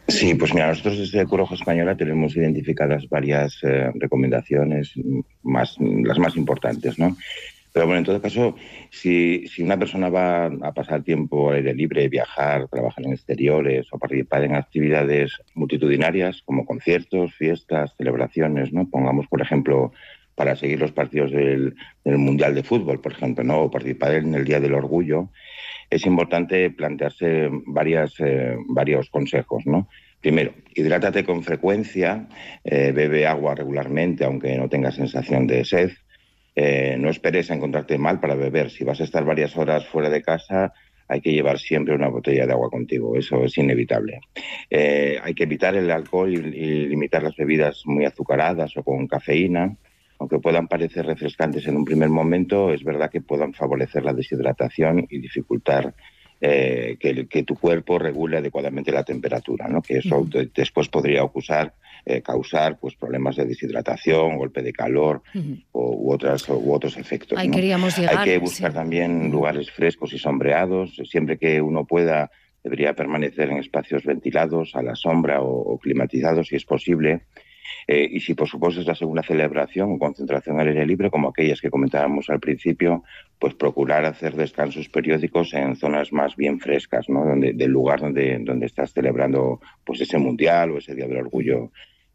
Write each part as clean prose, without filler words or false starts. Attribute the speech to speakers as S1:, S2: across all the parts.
S1: Sí, pues mira, nosotros desde Cruz Roja Española tenemos identificadas varias recomendaciones, las más importantes, ¿no? Pero bueno, en todo caso, si una persona va a pasar tiempo al aire libre, viajar, trabajar en exteriores o participar en actividades multitudinarias como conciertos, fiestas, celebraciones, ¿no? Pongamos, por ejemplo, para seguir los partidos del Mundial de Fútbol, por ejemplo, ¿no? O participar en el Día del Orgullo, es importante plantearse varios consejos, ¿no? Primero, hidrátate con frecuencia, bebe agua regularmente, aunque no tengas sensación de sed. No esperes a encontrarte mal para beber. Si vas a estar varias horas fuera de casa, hay que llevar siempre una botella de agua contigo. Eso es inevitable. Hay que evitar el alcohol y limitar las bebidas muy azucaradas o con cafeína. Aunque puedan parecer refrescantes en un primer momento, es verdad que puedan favorecer la deshidratación y dificultar que tu cuerpo regule adecuadamente la temperatura, ¿no? Que eso después podría causar pues, problemas de deshidratación, golpe de calor u otros efectos,
S2: Ahí
S1: ¿no?
S2: queríamos
S1: Hay
S2: llegar,
S1: que buscar
S2: sí.
S1: también lugares frescos y sombreados. Siempre que uno pueda, debería permanecer en espacios ventilados, a la sombra o climatizados, si es posible. Y si por supuesto es la segunda celebración o concentración al aire libre, como aquellas que comentábamos al principio, pues procurar hacer descansos periódicos en zonas más bien frescas, ¿no? Del lugar donde estás celebrando pues ese mundial o ese Día del Orgullo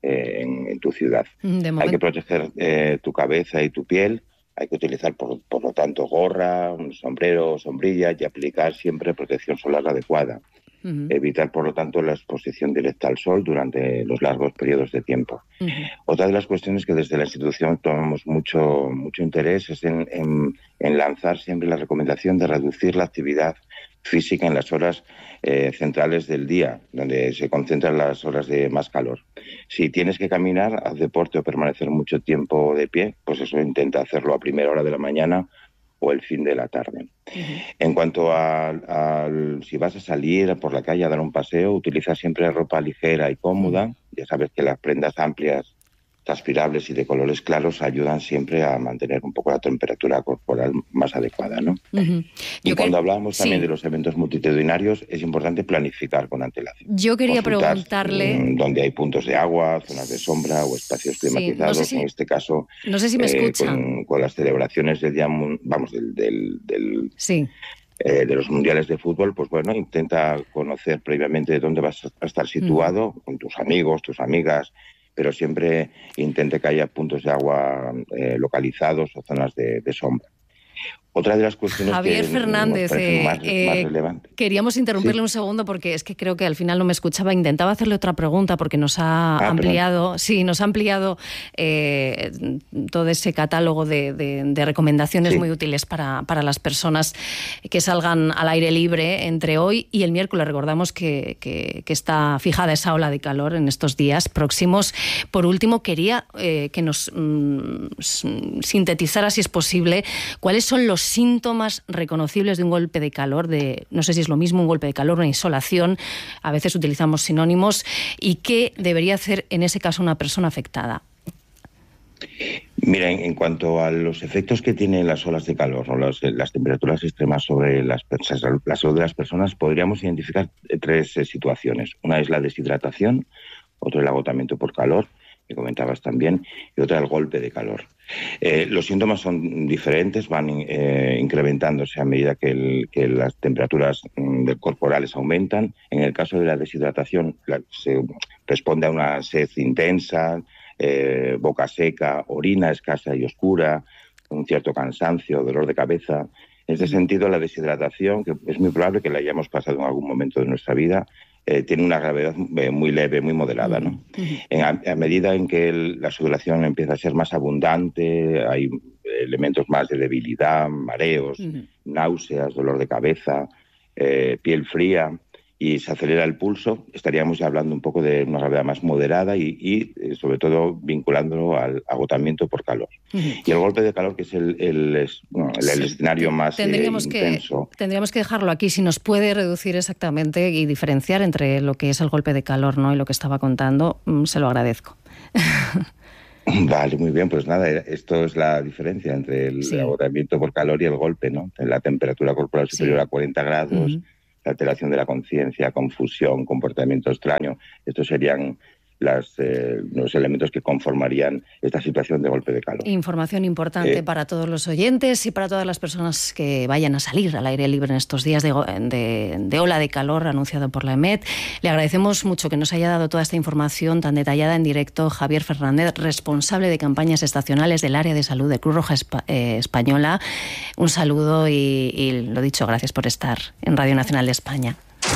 S1: en tu ciudad.
S2: De
S1: Hay que
S2: momento.
S1: proteger tu cabeza y tu piel. Hay que utilizar, por lo tanto, gorra, un sombrero, sombrilla y aplicar siempre protección solar adecuada. Evitar, por lo tanto, la exposición directa al sol durante los largos periodos de tiempo. Otra de las cuestiones que desde la institución tomamos mucho interés es en lanzar siempre la recomendación de reducir la actividad física en las horas centrales del día, donde se concentran las horas de más calor. Si tienes que caminar, haz deporte o permanecer mucho tiempo de pie, pues eso intenta hacerlo a primera hora de la mañana o el fin de la tarde. En cuanto a si vas a salir por la calle a dar un paseo, utiliza siempre ropa ligera y cómoda. Ya sabes que las prendas amplias, transpirables y de colores claros ayudan siempre a mantener un poco la temperatura corporal más adecuada, ¿no? Y cuando hablábamos también de
S2: Sí.
S1: los eventos multitudinarios, es importante planificar con antelación.
S2: Yo quería
S1: Consultar
S2: preguntarle.
S1: dónde hay puntos de agua, zonas de sombra o espacios
S2: Sí,
S1: climatizados. En este caso,
S2: no sé si me escucha.
S1: con las celebraciones del día,
S2: Sí.
S1: de los mundiales de fútbol, pues bueno, intenta conocer previamente dónde vas a estar situado, con tus amigos, tus amigas, pero siempre intente que haya puntos de agua localizados o zonas de sombra. Otra de las cuestiones
S2: Javier
S1: que nos
S2: Fernández,
S1: parecen más relevantes.
S2: queríamos interrumpirle
S1: Sí.
S2: un segundo porque es que creo que al final no me escuchaba. Intentaba hacerle otra pregunta porque nos ha
S1: Perdón.
S2: ampliado todo ese catálogo de recomendaciones muy útiles para las personas que salgan al aire libre entre hoy y el miércoles. Recordamos que está fijada esa ola de calor en estos días próximos. Por último, quería que nos sintetizara, si es posible, cuáles son los síntomas reconocibles de un golpe de calor, no sé si es lo mismo un golpe de calor, una insolación, a veces utilizamos sinónimos, y qué debería hacer en ese caso una persona afectada.
S1: Mira, en cuanto a los efectos que tienen las olas de calor o las temperaturas extremas sobre la salud de las personas, podríamos identificar tres situaciones. Una es la deshidratación, otro el agotamiento por calor, que comentabas también, y otra el golpe de calor. Los síntomas son diferentes, van incrementándose a medida que las temperaturas corporales aumentan. En el caso de la deshidratación, se responde a una sed intensa, boca seca, orina escasa y oscura, un cierto cansancio, dolor de cabeza. En ese sentido, la deshidratación, que es muy probable que la hayamos pasado en algún momento de nuestra vida, tiene una gravedad muy leve, muy moderada, ¿no? A medida en que la sudoración empieza a ser más abundante, hay elementos más de debilidad, mareos, náuseas, dolor de cabeza, piel fría, y se acelera el pulso, estaríamos ya hablando un poco de una gravedad más moderada y sobre todo vinculándolo al agotamiento por calor. Y el golpe de calor, que es el escenario más intenso.
S2: Tendríamos que dejarlo aquí. Si nos puede reducir exactamente y diferenciar entre lo que es el golpe de calor, ¿no?, y lo que estaba contando, se lo agradezco.
S1: Vale, muy bien, pues nada, esto es la diferencia entre el agotamiento por calor y el golpe, ¿no? La temperatura corporal superior a 40 grados, alteración de la conciencia, confusión, comportamiento extraño. Estos serían los elementos que conformarían esta situación de golpe de calor.
S2: Información importante para todos los oyentes y para todas las personas que vayan a salir al aire libre en estos días de ola de calor anunciado por la EMET. Le agradecemos mucho que nos haya dado toda esta información tan detallada en directo Javier Fernández, responsable de campañas estacionales del área de salud de Cruz Roja Española. Un saludo y lo dicho, gracias por estar en Radio Nacional de España.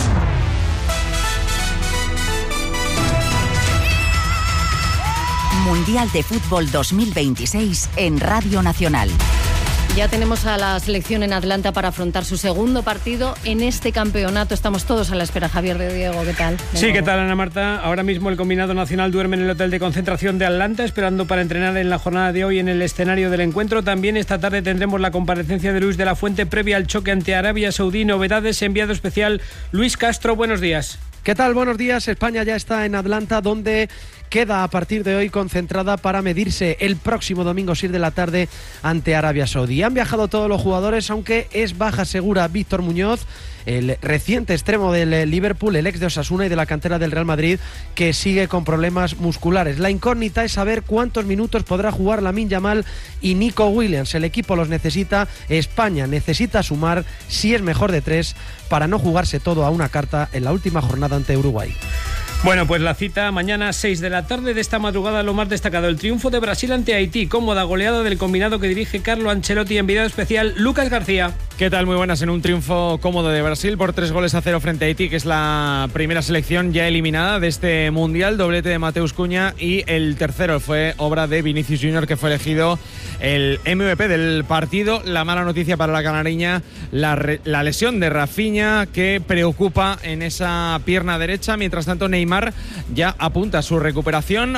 S3: Mundial de Fútbol 2026 en Radio Nacional.
S2: Ya tenemos a la selección en Atlanta para afrontar su segundo partido en este campeonato. Estamos todos a la espera. Javier de Diego, ¿qué tal?
S4: Sí, ¿qué tal, Ana Marta? Ahora mismo el combinado nacional duerme en el hotel de concentración de Atlanta, esperando para entrenar en la jornada de hoy en el escenario del encuentro. También esta tarde tendremos la comparecencia de Luis de la Fuente previa al choque ante Arabia Saudí. Novedades, enviado especial Luis Castro, buenos días.
S5: ¿Qué tal? Buenos días. España ya está en Atlanta, donde queda a partir de hoy concentrada para medirse el próximo domingo 6 de la tarde ante Arabia Saudí. Han viajado todos los jugadores, aunque es baja segura Víctor Muñoz, el reciente extremo del Liverpool, el ex de Osasuna y de la cantera del Real Madrid, que sigue con problemas musculares. La incógnita es saber cuántos minutos podrá jugar Lamine Yamal y Nico Williams. El equipo los necesita, España necesita sumar, si es mejor de 3, para no jugarse todo a una carta en la última jornada ante Uruguay.
S4: Bueno, pues la cita mañana 6 de la tarde. De esta madrugada lo más destacado, el triunfo de Brasil ante Haití, cómoda goleada del combinado que dirige Carlo Ancelotti. Enviado especial Lucas García.
S6: ¿Qué tal? Muy buenas. En un triunfo cómodo de Brasil por 3-0 frente a Haití, que es la primera selección ya eliminada de este Mundial. Doblete de Mateus Cunha y el tercero fue obra de Vinicius Junior, que fue elegido el MVP del partido. La mala noticia para la canariña, la lesión de Rafinha, que preocupa en esa pierna derecha. Mientras tanto, Neymar ya apunta a su recuperación.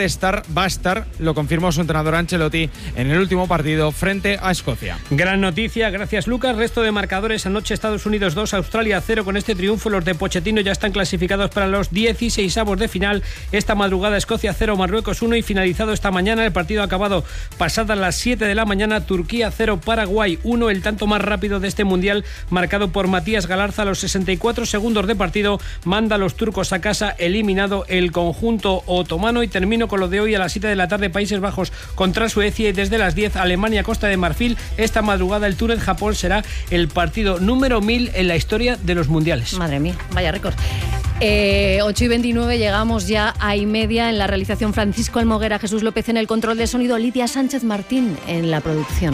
S6: Va a estar, lo confirmó su entrenador Ancelotti en el último partido frente a Escocia.
S4: Gran noticia, gracias Lucas. Resto de marcadores: anoche Estados Unidos 2, Australia 0. Con este triunfo los de Pochettino ya están clasificados para los 16avos de final. Esta madrugada Escocia 0, Marruecos 1, y finalizado esta mañana el partido acabado pasadas las 7 de la mañana, Turquía 0, Paraguay 1, el tanto más rápido de este mundial, marcado por Matías Galarza a los 64 segundos de partido. Manda a los turcos a casa, eliminado el conjunto otomano. Y termino con lo de hoy a las 7 de la tarde, Países Bajos contra Suecia, y desde las 10 Alemania, Costa de Marfil. Esta madrugada el Túnez-Japón será el partido número 1000 en la historia de los mundiales.
S2: Madre mía, vaya récord. 8:29, llegamos ya a y media. En la realización Francisco Almoguera, Jesús López en el control de sonido, Lidia Sánchez Martín en la producción.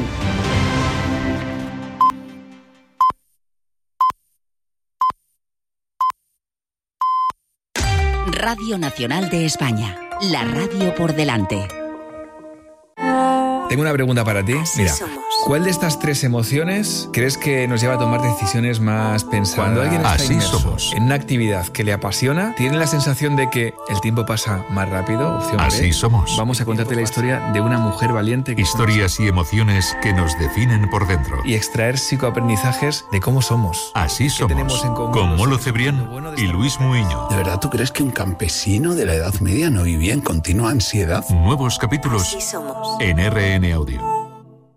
S3: Radio Nacional de España, la radio por delante.
S7: Tengo una pregunta para ti.
S3: Así
S7: Mira,
S3: somos.
S7: ¿cuál de estas 3 emociones crees que nos lleva a tomar decisiones más pensadas? Cuando alguien está
S8: Así
S7: inmerso
S8: somos.
S7: en una actividad que le apasiona, tiene la sensación de que el tiempo pasa más rápido. Opción B.
S8: Así somos.
S7: Vamos a contarte la historia de una mujer valiente que
S8: Historias y emociones que nos definen por dentro.
S7: y extraer psicoaprendizajes de cómo somos.
S8: Así
S7: ¿Qué tenemos
S8: somos.
S7: en común
S8: Con
S7: los
S8: Molo
S7: seres
S8: Cebrián
S7: humanos? Lo bueno de
S8: y
S7: estar
S8: Luis Muiño.
S9: ¿De verdad tú crees que un campesino de la Edad Media no vivía en continua ansiedad?
S8: Nuevos capítulos
S3: Así somos.
S8: en RN Audio.